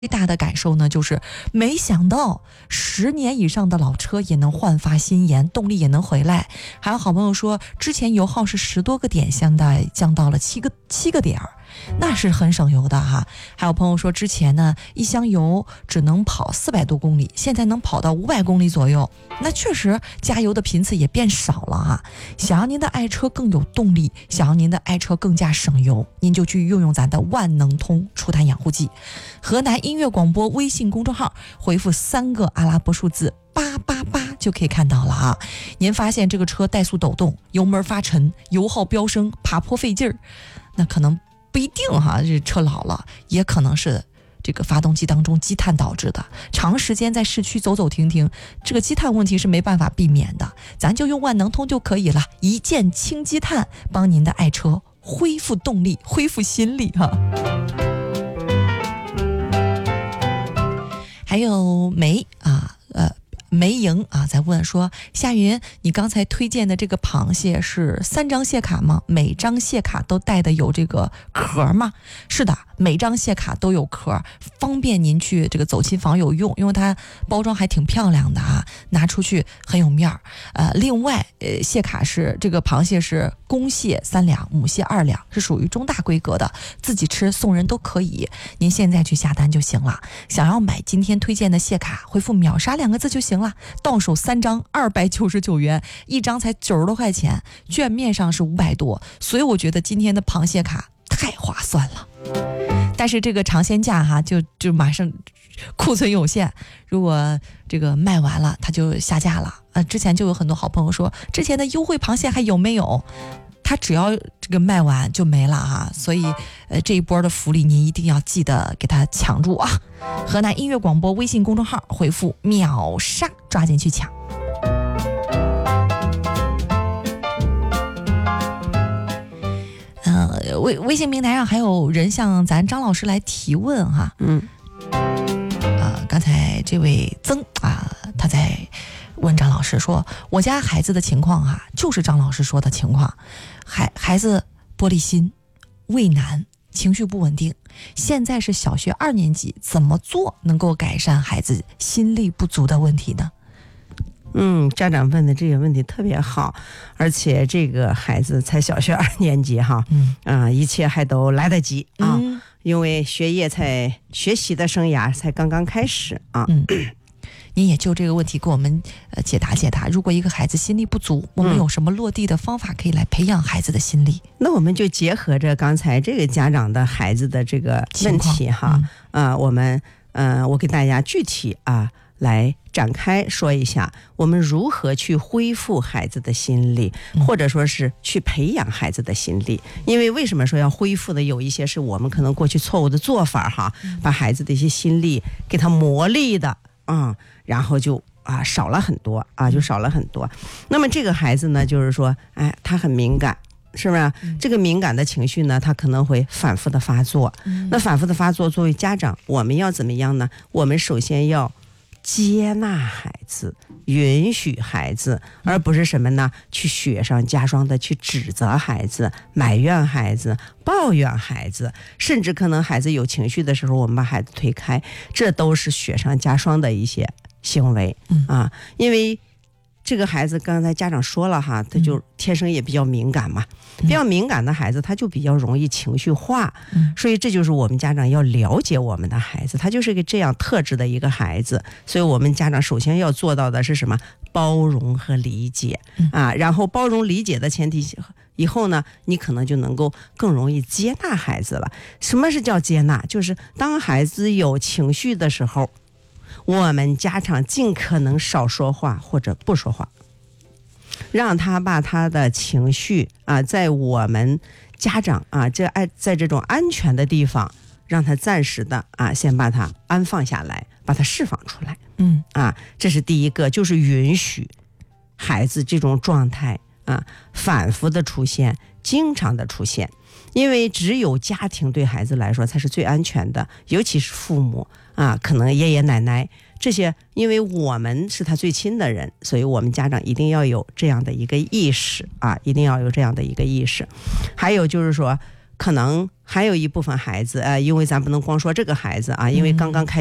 最大的感受呢，就是没想到10年以上的老车也能焕发新颜，动力也能回来。还有好朋友说，之前油耗是10多个点，现在降到了7个点，那是很省油的哈。还有朋友说，之前呢一箱油只能跑400多公里，现在能跑到500公里左右，那确实加油的频次也变少了哈。想要您的爱车更有动力，想要您的爱车更加省油，您就去用用咱的万能通除碳养护剂。河南音乐广播微信公众号回复3个阿拉伯数字888就可以看到了啊。您发现这个车怠速抖动，油门发沉，油耗飙升，爬坡费劲儿，那可能不一定哈，这车老了，也可能是这个发动机当中积碳导致的。长时间在市区走走停停，这个积碳问题是没办法避免的，咱就用万能通就可以了，一键清积碳，帮您的爱车恢复动力，恢复心力哈。还有梅莹啊，在问说，夏云，你刚才推荐的这个螃蟹是3张蟹卡吗？每张蟹卡都带的有这个壳吗？是的，每张蟹卡都有壳，方便您去这个走亲访友用，因为它包装还挺漂亮的啊，拿出去很有面儿。另外，蟹卡是这个螃蟹是公蟹3两，母蟹2两，是属于中大规格的，自己吃送人都可以。您现在去下单就行了。想要买今天推荐的蟹卡，回复秒杀2个字就行了。到手3张299元，一张才90多块钱，券面上是500多，所以我觉得今天的螃蟹卡太划算了。但是这个尝鲜价哈，就马上库存有限，如果这个卖完了，它就下架了。之前就有很多好朋友说，之前的优惠螃蟹还有没有？它只要这个卖完就没了哈，所以这一波的福利您一定要记得给它抢住啊！河南音乐广播微信公众号回复秒杀，抓紧去抢。微信平台上还有人向咱张老师来提问哈。刚才这位曾啊，他在问张老师说，我家孩子的情况啊，就是张老师说的情况，孩子玻璃心，畏难，情绪不稳定，现在是小学2年级，怎么做能够改善孩子心力不足的问题呢？ 家长问的这个问题特别好，而且这个孩子才小学2年级哈，一切还都来得及啊，因为学习的生涯才刚刚开始啊。 您也就这个问题给我们解答解答。如果一个孩子心力不足，我们有什么落地的方法可以来培养孩子的心力？ 那我们就结合着刚才这个家长的孩子的这个问题哈，我给大家具体来展开说一下，我们如何去恢复孩子的心力，或者说是去培养孩子的心力。因为为什么说要恢复的，有一些是我们可能过去错误的做法哈，把孩子的一些心力给他磨砺的然后就少了很多那么这个孩子呢，就是说他很敏感，是不是？这个敏感的情绪呢，他可能会反复的发作。那反复的发作，作为家长，我们要怎么样呢？我们首先要接纳孩子，允许孩子，而不是什么呢？去雪上加霜的去指责孩子，埋怨孩子，抱怨孩子，甚至可能孩子有情绪的时候，我们把孩子推开，这都是雪上加霜的一些行为因为这个孩子刚才家长说了哈，他就天生也比较敏感嘛，比较敏感的孩子他就比较容易情绪化，所以这就是我们家长要了解我们的孩子，他就是一个这样特质的一个孩子，所以我们家长首先要做到的是什么？包容和理解然后包容理解的前提以后呢，你可能就能够更容易接纳孩子了。什么是叫接纳？就是当孩子有情绪的时候，我们家长尽可能少说话或者不说话，让他把他的情绪在我们家长在这种安全的地方，让他暂时的先把他安放下来，把他释放出来。这是第一个，就是允许孩子这种状态反复的出现，经常的出现。因为只有家庭对孩子来说才是最安全的，尤其是父母可能爷爷奶奶这些，因为我们是他最亲的人，所以我们家长一定要有这样的一个意识一定要有这样的一个意识。还有就是说， 可能还有一部分孩子，因为咱不能光说这个孩子啊，因为刚刚开